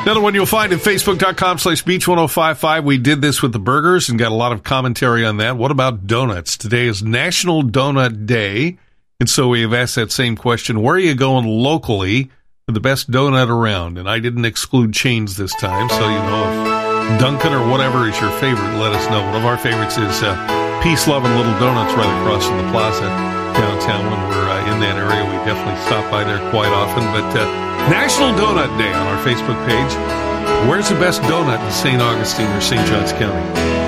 Another one you'll find at Facebook.com/Beach1055. We did this with the burgers and got a lot of commentary on that. What about donuts? Today is National Donut Day. And so we have asked that same question. Where are you going locally for the best donut around? And I didn't exclude chains this time. So, if Dunkin' or whatever is your favorite, let us know. One of our favorites is Peace, Love, and Little Donuts right across from the plaza downtown. When we're in that area, we definitely stop by there quite often. But National Donut Day on our Facebook page. Where's the best donut in St. Augustine or St. Johns County?